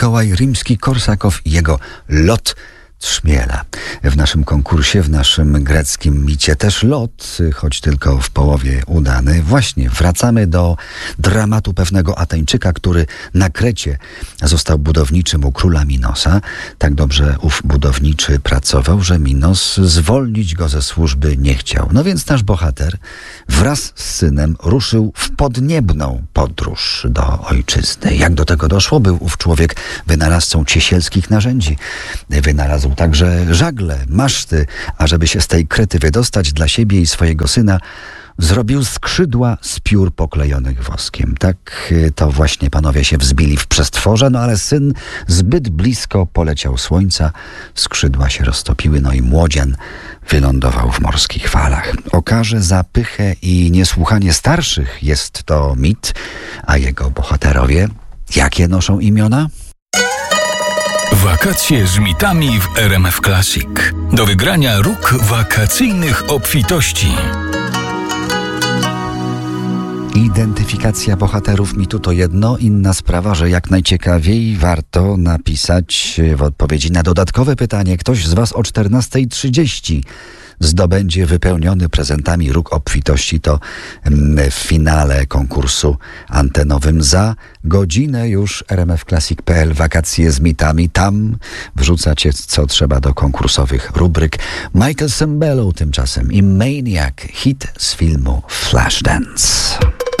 Mikołaj Rimski-Korsakow i jego Lot Trzmiela. W naszym konkursie, w naszym greckim micie też lot, choć tylko w połowie udany. Właśnie wracamy do dramatu pewnego Ateńczyka, który na Krecie został budowniczym u króla Minosa. Tak dobrze ów budowniczy pracował, że Minos zwolnić go ze służby nie chciał. No więc nasz bohater wraz z synem ruszył w podniebną podróż do ojczyzny. Jak do tego doszło? Był ów człowiek wynalazcą ciesielskich narzędzi. Wynalazł także żagle, maszty, a żeby się z tej Krety wydostać dla siebie i swojego syna, zrobił skrzydła z piór poklejonych woskiem. Tak to właśnie panowie się wzbili w przestworze, no ale syn zbyt blisko poleciał słońca, skrzydła się roztopiły, no i młodzian wylądował w morskich falach. O karze za pychę i niesłuchanie starszych jest to mit, a jego bohaterowie, jakie noszą imiona? Wakacje z mitami w RMF Classic. Do wygrania róg wakacyjnych obfitości. Identyfikacja bohaterów mitu to jedno, inna sprawa, że jak najciekawiej warto napisać w odpowiedzi na dodatkowe pytanie. Ktoś z was o 14:30 zdobędzie wypełniony prezentami róg obfitości. To w finale konkursu antenowym za godzinę już rmfclassic.pl Wakacje z mitami. Tam wrzucacie co trzeba do konkursowych rubryk. Michael Sembello tymczasem i Maniac, hit z filmu Flashdance.